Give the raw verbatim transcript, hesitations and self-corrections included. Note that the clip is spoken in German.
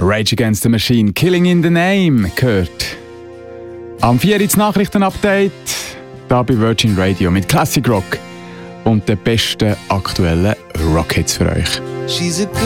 Rage Against the Machine, Killing in the Name, gehört. Am vier Uhr das Nachrichtenupdate, da bei Virgin Radio mit Classic Rock und den besten aktuellen Rockhits für euch.